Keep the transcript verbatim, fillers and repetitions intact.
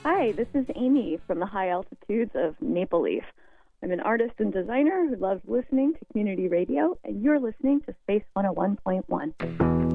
Hi, this is Amy from the high altitudes of Maple Leaf. I'm an artist and designer who loves listening to community radio, and you're listening to Space one oh one point one.